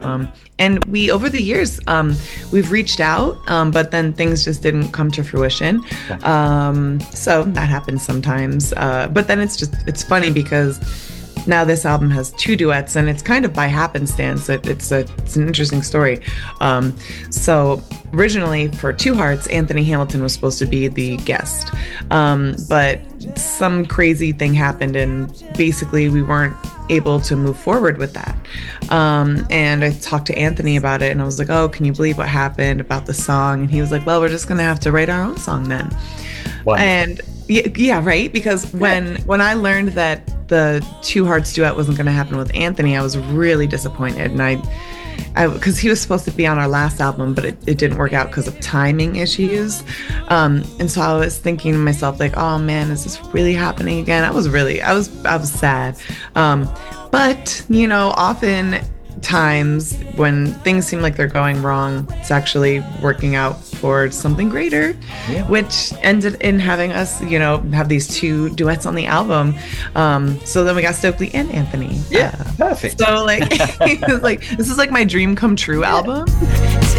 And we, over the years, we've reached out, but then things just didn't come to fruition. So that happens sometimes. But then it's funny because now this album has two duets, and it's kind of by happenstance. It's an interesting story. So originally for Two Hearts, Anthony Hamilton was supposed to be the guest, but some crazy thing happened, and basically we weren't able to move forward with that. And I talked to Anthony about it, and I was like, "Oh, can you believe what happened about the song?" And he was like, "Well, we're just gonna have to write our own song then." Wow. And yeah, right. Because when I learned that the Two Hearts duet wasn't going to happen with Anthony, I was really disappointed. And I because he was supposed to be on our last album, but it didn't work out because of timing issues. And so I was thinking to myself, like, oh man, is this really happening again? I was sad. But you know, often times when things seem like they're going wrong, it's actually working out for something greater, which ended in having us, you know, have these two duets on the album. So then we got Stokely and Anthony. Perfect. So like, like this is like my dream come true album.